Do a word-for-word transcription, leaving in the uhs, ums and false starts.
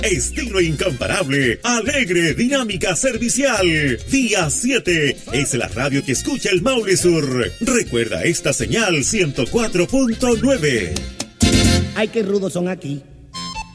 Estilo incomparable, alegre, dinámica, servicial. Día siete es la radio que escucha el Maule Sur. Recuerda esta señal ciento cuatro punto nueve. Ay, qué rudos son aquí.